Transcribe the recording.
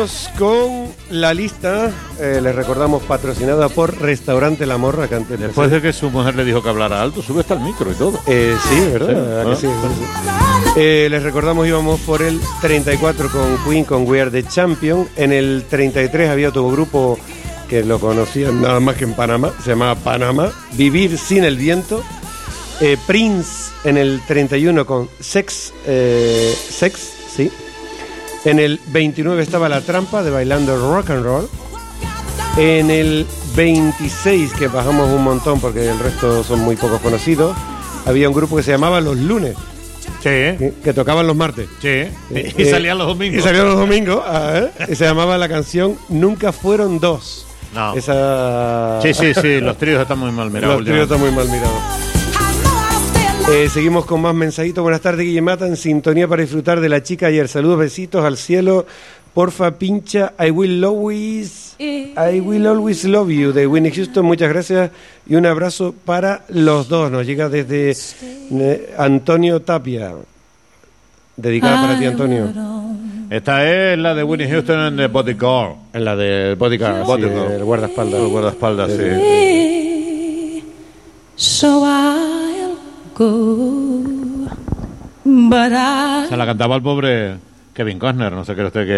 Seguimos con la lista, les recordamos, patrocinada por Restaurante La Morra, que antes después de que su mujer le dijo que hablara alto, sube hasta el micro y todo. Sí, ¿verdad? Sí. Les recordamos, íbamos por el 34 con Queen, con We Are The Champion. En el 33 había otro grupo que lo conocían nada más que en Panamá, se llamaba Panamá, Vivir Sin El Viento. Prince en el 31 con Sex, sí. En el 29 estaba La Trampa de Bailando Rock and Roll. En el 26, que bajamos un montón porque el resto son muy pocos conocidos, había un grupo que se llamaba Los Lunes. Sí. Que tocaban los martes. Sí. Y salían los domingos. Y salían los domingos. Y se llamaba la canción Nunca Fueron Dos. No. Esa... Sí. Los tríos están muy mal mirados. Los tríos están muy mal mirados. Seguimos con más mensajitos. Buenas tardes, Guillemata, en sintonía para disfrutar de La Chica ayer. Saludos, besitos al cielo. Porfa, pincha I Will Always Love You de Whitney Houston. Muchas gracias y un abrazo para los dos. Nos llega desde Antonio Tapia. Dedicada para ti, Antonio. Esta es la de Whitney Houston en The Bodyguard. En la de Bodyguard, sí, el guardaespaldas. El guardaespaldas, sí. So I'll go, but I... Se la cantaba el pobre Kevin Costner, no sé qué usted que